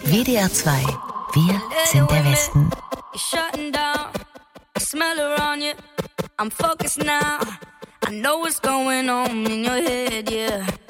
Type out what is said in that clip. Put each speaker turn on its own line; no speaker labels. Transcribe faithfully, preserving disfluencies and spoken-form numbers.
W D R zwei. Wir sind der Westen.
Shutting down, I smell her on you. I'm focused now. I know what's going on in your head, yeah.